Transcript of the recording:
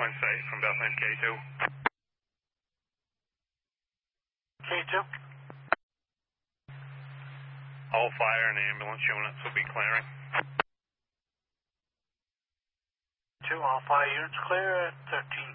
Twin site from Bethlehem K2. K2. All fire and ambulance units will be clearing. 2, all fire units clear at 13.